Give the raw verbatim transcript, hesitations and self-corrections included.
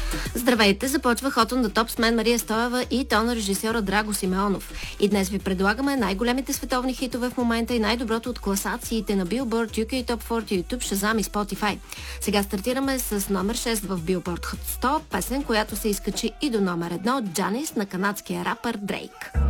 Здравейте, започва Hot on the Top с мен Мария Стоева и тон режисьора Драго Симеонов. И днес ви предлагаме най-големите световни хитове в момента и най-доброто от класациите на Billboard, ю кей Top сто, YouTube, Shazam и Spotify. Сега стартираме с номер шест в Billboard Hot сто, песен, която се изкачи и до номер едно, Джанис на канадския рапър Дрейк.